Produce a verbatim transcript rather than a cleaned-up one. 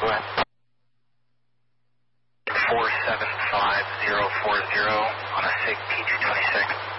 Go ahead. four seven five zero four zero on a SIG P two twenty-six.